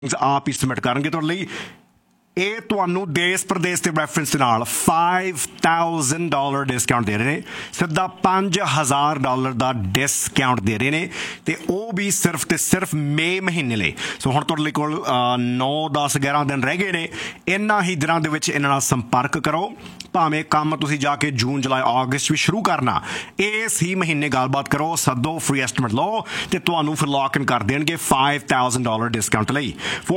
आप ही सबमिट करेंगे तो ਲਈ ਇਹ ਤੁਹਾਨੂੰ ਦੇਸ਼ ਪ੍ਰਦੇਸ਼ ਦੇ ਰੈਫਰੈਂਸ ਦੇ ਨਾਲ $5,000 ਡਿਸਕਾਊਂਟ ਦੇ ਰਹੇ ਨੇ ਸਿੱਧਾ $5,000 ਦਾ ਡਿਸਕਾਊਂਟ ਦੇ ਰਹੇ ਨੇ ਤੇ ਉਹ ਵੀ ਸਿਰਫ ਤੇ ਸਿਰਫ ਮਈ ਮਹੀਨੇ ਲਈ ਸੋ ਹੁਣ ਤੁਹਾਡੇ ਕੋਲ 9 10 11 ਦਿਨ ਰਹਿ ਗਏ ਨੇ ਇਹਨਾਂ ਹੀ ਦਿਨਾਂ ਦੇ ਵਿੱਚ ਇਹਨਾਂ ਨਾਲ ਸੰਪਰਕ ਕਰੋ ਭਾਵੇਂ ਕੰਮ ਤੁਸੀਂ ਜਾ ਕੇ ਜੂਨ ਜੁਲਾਈ ਅਗਸਤ ਵੀ ਸ਼ੁਰੂ ਕਰਨਾ ਇਸ ਹੀ ਮਹੀਨੇ ਗੱਲਬਾਤ ਕਰੋ ਸੱਦੋ ਫ੍ਰੀ ਐਸਟੀਮੇਟ ਲਓ ਤੇ ਤੁਹਾਨੂੰ ਫਿਰ ਲੌਕ ਇਨ ਕਰ ਦੇਣਗੇ $5,000 ਡਿਸਕਾਊਂਟ ਲਈ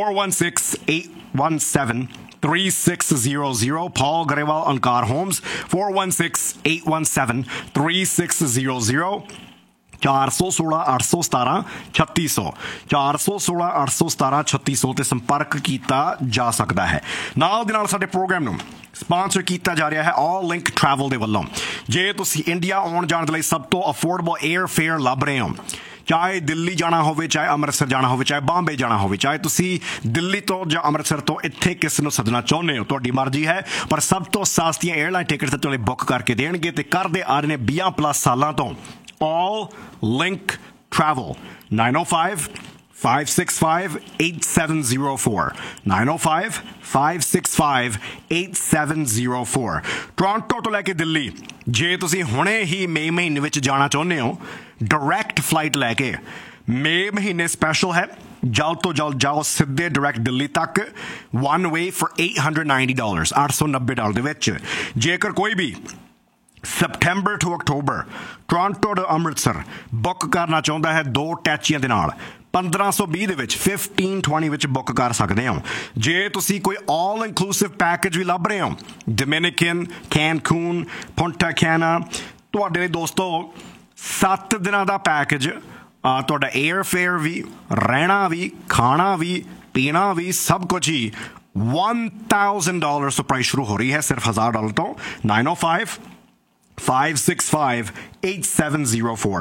416-817-3600 Paul Garewal Ankar Homes 416-817-3600 416-817-3600 416-817-3600 ਤੇ ਸੰਪਰਕ ਕੀਤਾ ਜਾ ਸਕਦਾ ਹੈ ਨਾਲ ਦੇ ਨਾਲ ਸਾਡੇ ਪ੍ਰੋਗਰਾਮ ਨੂੰ ਸਪਾਂਸਰ ਕੀਤਾ ਜਾ ਰਿਹਾ ਹੈ ਆਲ ਲਿੰਕ ਟਰੈਵਲ ਦੇ ਵੱਲੋਂ ਜੇ ਤੁਸੀਂ ਇੰਡੀਆ ਆਉਣ ਜਾਣ ਦੇ ਲਈ ਸਭ ਤੋਂ ਅਫੋਰਡੇਬਲ 에ਅਰ ਫੇਅਰ ਲੱਭ ਰਹੇ ਹੋ ਚਾਹੇ ਦਿੱਲੀ ਜਾਣਾ ਹੋਵੇ ਚਾਹੇ ਅੰਮ੍ਰਿਤਸਰ ਜਾਣਾ ਹੋਵੇ ਚਾਹੇ ਬੰਬੇ ਜਾਣਾ ਹੋਵੇ ਚਾਹੇ ਤੁਸੀਂ ਦਿੱਲੀ ਤੋਂ ਜਾਂ ਅੰਮ੍ਰਿਤਸਰ ਤੋਂ ਇੱਥੇ ਕਿਸ ਨੂੰ ਸੱਦਣਾ ਚਾਹੁੰਦੇ ਹੋ ਤੁਹਾਡੀ ਮਰਜ਼ੀ ਹੈ ਪਰ ਸਭ ਤੋਂ ਸਸਤੀਆਂ 에ਅਰਲਾਈਨ ਟਿਕਟ ਤੁਹਾਨੂੰ ਬੁੱਕ ਕਰਕੇ ਦੇਣਗੇ ਤੇ ਕਰਦੇ ਆ ਰਹੇ ਨੇ 20+ ਸਾਲਾਂ ਤੋਂ All Link Travel 905-565-8704 905-565-8704 ਟੋਰਾਂਟੋ ਤੋਂ ਲੈ ਕੇ ਦਿੱਲੀ ਜੇ ਤੁਸੀਂ ਹੁਣੇ ਹੀ ਮਈ ਮਹੀਨੇ ਵਿੱਚ ਜਾਣਾ ਚਾਹੁੰਦੇ ਹੋ ਡਾਇਰੈਕਟ ਫਲਾਈਟ ਲੈ ਕੇ ਮਈ ਮਹੀਨੇ ਸਪੈਸ਼ਲ ਹੈ ਜਲਦ ਤੋਂ ਜਲਦ ਜਾਓ ਸਿੱਧੇ ਡਾਇਰੈਕਟ ਦਿੱਲੀ ਤੱਕ one way for $890 $890 ਦੇ ਵਿੱਚ ਜੇਕਰ ਕੋਈ ਵੀ September to October ਟੋਰਾਂਟੋ ਤੋਂ ਅੰਮ੍ਰਿਤਸਰ ਬੁੱਕ ਕਰਨਾ ਚਾਹੁੰਦਾ ਹੈ ਦੋ ਟੈਚੀਆਂ ਦੇ ਨਾਲ 1520 ਦੇ ਵਿੱਚ 1520 ਵਿੱਚ ਬੁੱਕ ਕਰ ਸਕਦੇ ਹੋ ਜੇ ਤੁਸੀਂ ਕੋਈ ਆਲ ਇਨਕਲੂਸਿਵ ਪੈਕੇਜ ਵੀ ਲੱਭ ਰਹੇ ਹੋ ਡੋਮਿਨਿਕਨ ਕੈਨਕੂਨ ਪੁੰਟਾ ਕੈਨਾ ਤੁਹਾਡੇ ਲਈ ਦੋਸਤੋ 7 ਦਿਨਾਂ ਦਾ ਪੈਕੇਜ ਤੁਹਾਡਾ 에ਅਰ ਫੇਅਰ ਵੀ ਰਹਿਣਾ ਵੀ ਖਾਣਾ ਵੀ ਪੀਣਾ ਵੀ ਸਭ ਕੁਝ ਹੀ $1,000 ਤੋਂ ਪ੍ਰਾਈਸ ਸ਼ੁਰੂ ਹੋ ਰਹੀ ਹੈ ਸਿਰਫ $1,000 ਤੋਂ 905-565-8704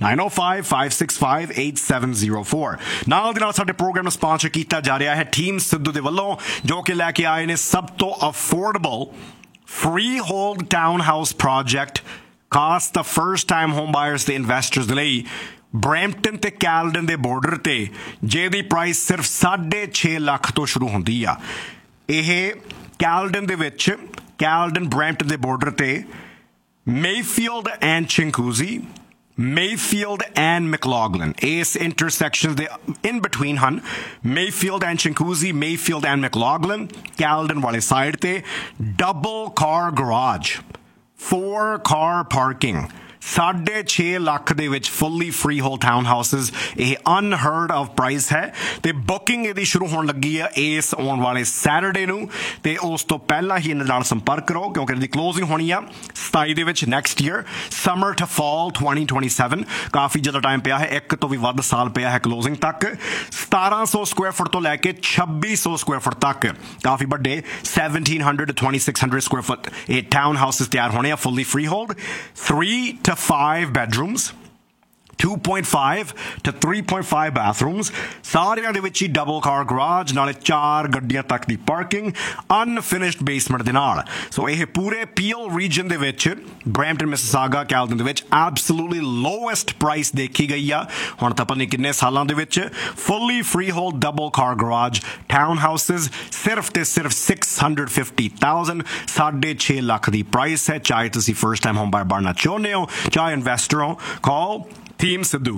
905-565-8704 ਨਾਲ ਦੇ ਨਾਲ ਸਾਡੇ ਪ੍ਰੋਗਰਾਮ ਨੂੰ ਸਪਾਂਸਰ ਕੀਤਾ ਜਾ ਰਿਹਾ ਹੈ ਟੀਮ ਸਿੱਧੂ ਦੇ ਵੱਲੋਂ ਜੋ ਕਿ ਲੈ ਕੇ ਆਏ ਨੇ ਸਭ ਤੋਂ ਅਫੋਰਡੇਬਲ freehold townhouse project ਖਾਸ ਤਾਂ ਫਰਸਟ ਟਾਈਮ ਹੋਮ ਬਾਇਰਸ ਤੇ ਇਨਵੈਸਟਰਸ ਦੇ ਲਈ ਬਰੈਂਪਟਨ ਤੇ ਕੈਲਡਨ ਦੇ ਬਾਰਡਰ ਤੇ ਜਿਹਦੀ ਪ੍ਰਾਈਸ ਸਿਰਫ 6.5 ਲੱਖ ਤੋਂ ਸ਼ੁਰੂ ਹੁੰਦੀ ਆ ਇਹ ਕੈਲਡਨ ਦੇ ਵਿੱਚ ਕੈਲਡਨ ਬਰੈਂਪਟਨ ਦੇ ਬਾਰਡਰ ਤੇ Mayfield and Chinguacousy, Mayfield and McLaughlin. Ace intersections they in between hun. Mayfield and Chinguacousy, Mayfield and McLaughlin. Caledon wale side te double car garage, 4-car parking. 6.5 lakh ਦੇ ਵਿੱਚ ਫੁੱਲੀ free hole town houses ਇਹ ਅਨਹਰਡ of price ਹੈ ਤੇ booking ਇਹਦੀ ਸ਼ੁਰੂ ਹੋਣ ਲੱਗੀ ਹੈ ਇਸ ਆਉਣ ਵਾਲੇ ਸੈਟਰਡੇ ਨੂੰ ਤੇ ਉਸ ਤੋਂ ਪਹਿਲਾਂ ਹੀ ਇਹਨਾਂ ਨਾਲ ਸੰਪਰਕ ਕਰੋ ਕਿਉਂਕਿ ਇਹਦੀ ਕਲੋਜ਼ਿੰਗ ਹੋਣੀ ਆ 27 ਦੇ ਵਿੱਚ next year summer to fall 2027 ਕਾਫੀ ਜ਼ਿਆਦਾ ਟਾਈਮ ਪਿਆ ਹੈ ਇੱਕ ਤੋਂ ਵੀ ਵੱਧ ਸਾਲ ਪਿਆ ਹੈ ਕਲੋਜ਼ਿੰਗ ਤੱਕ 1700 ਸਕੁਆਇਰ ਫੁੱਟ ਤੋਂ ਲੈ ਕੇ 2600 ਸਕੁਆਇਰ ਫੁੱਟ ਤੱਕ ਕਾਫੀ ਵੱਡੇ 1700 to 2600 ਸਕੁਆਇਰ ਫੁੱਟ ਇਹ ਟਾਊਨ ਹਾਊਸਿਸ ਤਿਆਰ ਹੋਣੇ ਆ ਫੁੱਲੀ free hold 3 to 5 bedrooms 2.5 to 3.5 bathrooms ਸਾਰਿਆਂ ਦੇ ਵਿੱਚ ਹੀ ਡਬਲ ਕਾਰ ਗਰਾਜ ਨਾਲੇ 4 ਗੱਡੀਆਂ ਤੱਕ ਦੀ ਪਾਰਕਿੰਗ ਅਨਫਿਨਿਸ਼ਡ ਬੇਸਮੈਂਟ ਦੇ ਨਾਲ ਸੋ ਇਹ ਪੂਰੇ ਪੀਐਲ ਰੀਜਨ ਦੇ ਵਿੱਚ ਬਰੈਂਪਟਨ ਮਿਸਿਸਾਗਾ ਕੈਲਡਨ ਦੇ ਵਿੱਚ ਐਬਸੋਲੂਟਲੀ ਲੋਐਸਟ ਪ੍ਰਾਈਸ ਦੇਖੀ ਗਈ ਆ ਹੁਣ ਤਾਂ ਪਤਾ ਨਹੀਂ ਕਿੰਨੇ ਸਾਲਾਂ ਦੇ ਵਿੱਚ ਫੁੱਲੀ ਫ੍ਰੀ ਹੋਲਡ ਡਬਲ ਕਾਰ ਗਰਾਜ ਟਾਊਨ ਹਾਊਸਿਸ ਸਿਰਫ ਤੇ ਸਿਰਫ 650,000 6.5 ਲੱਖ ਦੀ ਪ੍ਰਾਈਸ ਹੈ ਚਾਹੇ ਤੁਸੀਂ ਫਰਸਟ ਟਾਈਮ ਹੋਮ ਬਾਇਰ ਬਣਨਾ ਚਾਹੁੰਦੇ ਹੋ ਚਾਹੇ ਇਨਵੈਸਟਰ ਹੋ ਕਾਲ Team Sidhu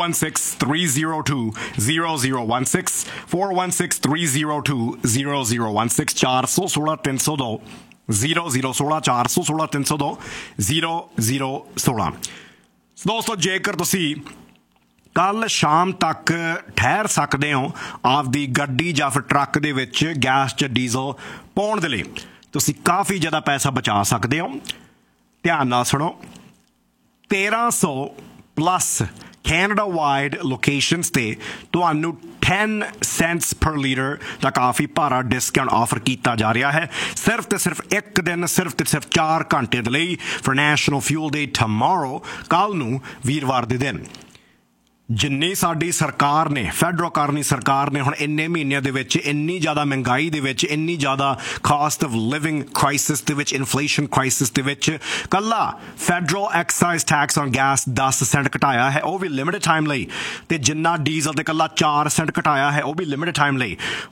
416-302-0016 416-302-0016 416-302 0016 416-302-0016 ਦੋਸਤੋ ਜੇਕਰ ਤੁਸੀਂ ਕੱਲ ਸ਼ਾਮ ਤੱਕ ਠਹਿਰ ਸਕਦੇ ਹੋ ਆਪਦੀ ਗੱਡੀ ਜਾਂ ਫਿਰ ਟਰੱਕ ਦੇ ਵਿੱਚ ਗੈਸ ਜਾਂ ਡੀਜ਼ਲ ਪਾਉਣ ਦੇ ਲਈ ਤੁਸੀਂ ਕਾਫੀ ਜ਼ਿਆਦਾ ਪੈਸਾ ਬਚਾ ਸਕਦੇ ਹੋ ਧਿਆਨ ਨਾਲ ਸੁਣੋ 1300 plus Canada wide locations ਤੇ ਤੁਹਾਨੂੰ 10 cents per liter ਦਾ ਕਾਫੀ ਭਾਰਾ ਡਿਸਕਾਊਂਟ ਆਫਰ ਕੀਤਾ ਜਾ ਰਿਹਾ ਹੈ ਸਿਰਫ ਤੇ ਸਿਰਫ ਇੱਕ ਦਿਨ ਸਿਰਫ ਤੇ ਸਿਰਫ 4 ਘੰਟੇ ਦੇ ਲਈ for National Fuel Day tomorrow ਕੱਲ ਨੂੰ ਵੀਰਵਾਰ ਦੇ ਦਿਨ ਜਿੰਨੀ ਸਾਡੀ ਸਰਕਾਰ ਨੇ ਫੈਡਰਲ ਕਾਰਨੀ ਸਰਕਾਰ ਨੇ ਹੁਣ ਇੰਨੇ ਮਹੀਨਿਆਂ ਦੇ ਵਿੱਚ ਇੰਨੀ ਜ਼ਿਆਦਾ ਮਹਿੰਗਾਈ ਦੇ ਵਿੱਚ ਇੰਨੀ ਜ਼ਿਆਦਾ ਕਾਸਟ ਆਫ ਲਿਵਿੰਗ ਕ੍ਰਾਈਸਿਸ ਦੇ ਵਿੱਚ ਇਨਫਲੇਸ਼ਨ ਕ੍ਰਾਈਸਿਸ ਦੇ ਵਿੱਚ ਕੱਲਾ federal exercise tax on gas 10 Saint ਘਟਾਇਆ ਹੈ, ਉਹ ਵੀ ਲਿਮਿਟਡ ਟਾਈਮ ਲਈ, ਤੇ ਜਿੰਨਾ ਡੀਜ਼ਲ ਤੇ ਕੱਲਾ 4 ਸੈਂਟ ਘਟਾਇਆ ਹੈ ਉਹ ਵੀ ਲਿਮਿਟਡ ਟਾਈਮ ਲਈ।